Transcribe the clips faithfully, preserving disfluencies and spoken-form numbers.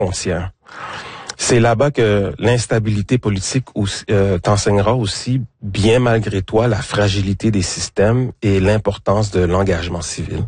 frontières. C'est là-bas que l'instabilité politique euh, t'enseignera aussi, bien malgré toi, la fragilité des systèmes et l'importance de l'engagement civil.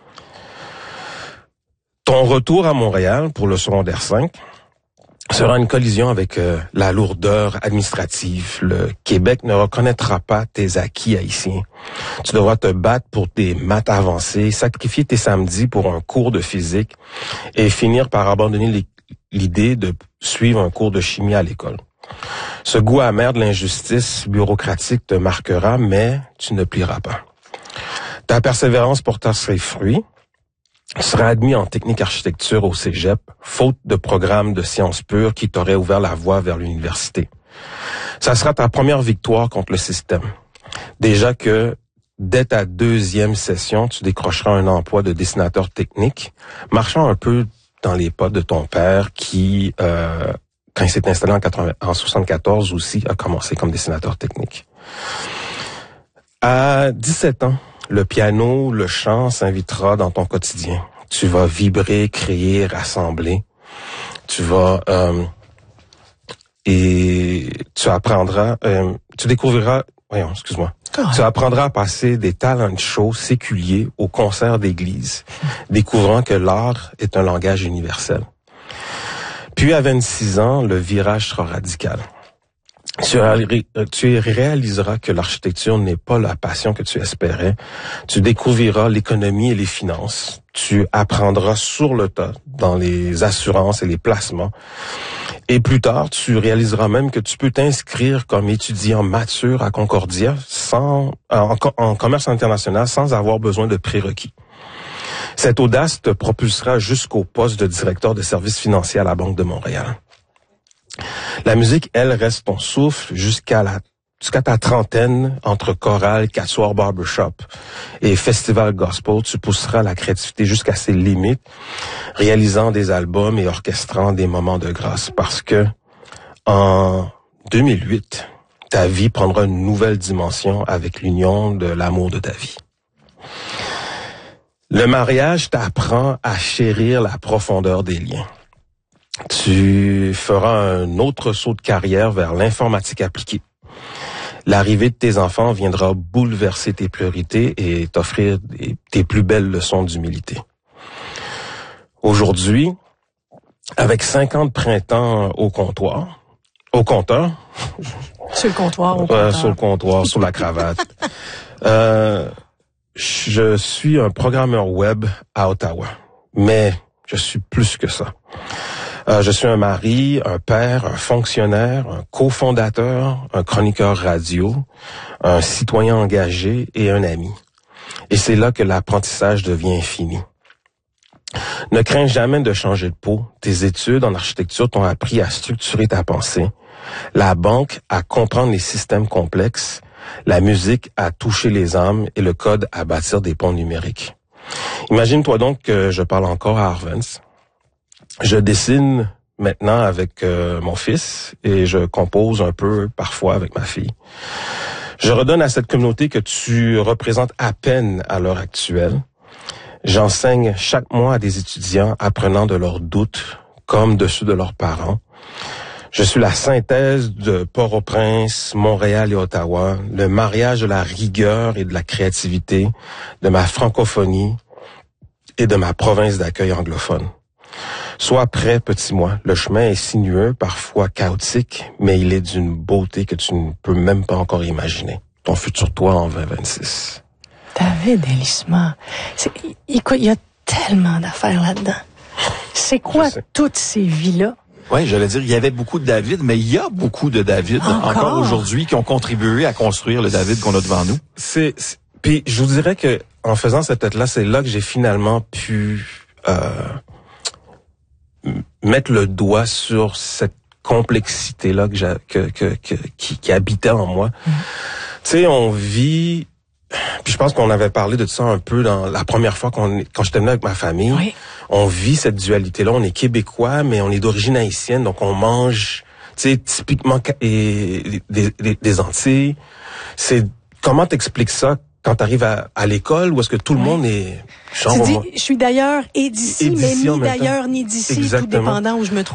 Ton retour à Montréal pour le secondaire cinq sera une collision avec euh, la lourdeur administrative. Le Québec ne reconnaîtra pas tes acquis haïtiens. Tu devras te battre pour tes maths avancées, sacrifier tes samedis pour un cours de physique et finir par abandonner les l'idée de suivre un cours de chimie à l'école. Ce goût amer de l'injustice bureaucratique te marquera, mais tu ne plieras pas. Ta persévérance portera ses fruits. Tu seras admis en technique architecture au cégep, faute de programme de sciences pures qui t'aurait ouvert la voie vers l'université. Ça sera ta première victoire contre le système. Déjà que dès ta deuxième session, tu décrocheras un emploi de dessinateur technique, marchant un peu dans les pas de ton père qui, euh, quand il s'est installé en, quatre-vingts, en soixante-quatorze aussi, a commencé comme dessinateur technique. À dix-sept ans, le piano, le chant s'invitera dans ton quotidien. Tu vas vibrer, créer, rassembler. Tu vas euh, et tu apprendras, euh, tu découvriras, voyons, excuse-moi. Tu apprendras à passer des talent shows séculiers aux concerts d'église, découvrant que l'art est un langage universel. Puis à vingt-six ans, le virage sera radical. Tu, tu réaliseras que l'architecture n'est pas la passion que tu espérais. Tu découvriras l'économie et les finances. Tu apprendras sur le tas dans les assurances et les placements. Et plus tard, tu réaliseras même que tu peux t'inscrire comme étudiant mature à Concordia sans, en, en commerce international sans avoir besoin de prérequis. Cette audace te propulsera jusqu'au poste de directeur de services financiers à la Banque de Montréal. La musique, elle, reste ton souffle jusqu'à la jusqu'à ta trentaine, entre chorale, quatuor barbershop et festival gospel. Tu pousseras la créativité jusqu'à ses limites, réalisant des albums et orchestrant des moments de grâce. Parce que en deux mille huit, ta vie prendra une nouvelle dimension avec l'union de l'amour de ta vie. Le mariage t'apprend à chérir la profondeur des liens. Tu feras un autre saut de carrière vers l'informatique appliquée. L'arrivée de tes enfants viendra bouleverser tes priorités et t'offrir tes plus belles leçons d'humilité. Aujourd'hui, avec cinquante printemps au comptoir, au compteur, sur le comptoir, au euh, comptoir. sur le comptoir, sur la cravate, euh, je suis un programmeur web à Ottawa, mais je suis plus que ça. Euh, je suis un mari, un père, un fonctionnaire, un cofondateur, un chroniqueur radio, un citoyen engagé et un ami. Et c'est là que l'apprentissage devient infini. Ne crains jamais de changer de peau. Tes études en architecture t'ont appris à structurer ta pensée, la banque à comprendre les systèmes complexes, la musique à toucher les âmes et le code à bâtir des ponts numériques. Imagine-toi donc que je parle encore à Arvens. Je dessine maintenant avec euh, mon fils et je compose un peu parfois avec ma fille. Je redonne à cette communauté que tu représentes à peine à l'heure actuelle. J'enseigne chaque mois à des étudiants apprenant de leurs doutes comme de ceux de leurs parents. Je suis la synthèse de Port-au-Prince, Montréal et Ottawa, le mariage de la rigueur et de la créativité, de ma francophonie et de ma province d'accueil anglophone. Sois prêt, petit moi. Le chemin est sinueux, parfois chaotique, mais il est d'une beauté que tu ne peux même pas encore imaginer. Ton futur toi en vingt vingt-six. David Ellisma, c'est, il, il y a tellement d'affaires là-dedans. C'est quoi toutes ces vies-là? Oui, j'allais dire, il y avait beaucoup de David, mais il y a beaucoup de David encore, encore aujourd'hui qui ont contribué à construire le David qu'on a devant nous. C'est, c'est puis je vous dirais que en faisant cette tête-là, c'est là que j'ai finalement pu euh, mettre le doigt sur cette complexité-là que, j'ai, que, que, que qui, qui habitait en moi. Mmh. Tu sais, on vit. Puis je pense qu'on avait parlé de ça un peu dans la première fois qu'on quand j'étais venu avec ma famille. Oui. On vit cette dualité-là. On est québécois, mais on est d'origine haïtienne, donc on mange, tu sais, typiquement et, des, des, des Antilles. C'est comment t'expliques ça quand tu arrives à, à l'école, où est-ce que tout le ouais. monde est... Tu dis, je suis d'ailleurs et d'ici, mais ni d'ailleurs ni d'ici, tout dépendant où je me trouve.